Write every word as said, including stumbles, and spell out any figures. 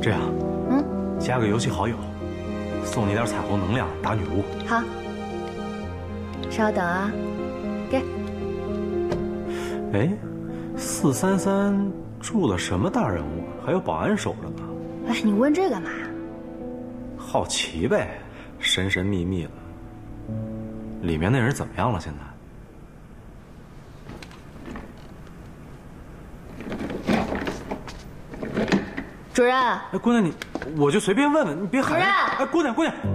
这样， 嗯， 加个游戏好友，送你点彩虹能量打女巫。 好，稍等啊，给。 哎，四三三住了什么大人物？还有保安守着呢。 哎，你问这干嘛呀？ 好奇呗，神神秘秘的。里面那人怎么样了？现在？ 主任。 哎，姑娘你，我就随便问问，你别喊。 主任。 哎，姑娘姑娘，